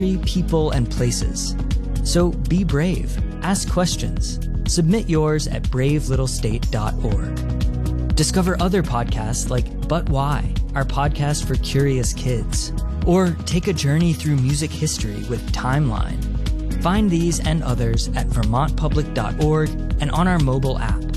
people, and places. So be brave, ask questions, submit yours at bravelittlestate.org. Discover other podcasts like But Why, our podcast for curious kids, or take a journey through music history with Timeline. Find these and others at vermontpublic.org and on our mobile app.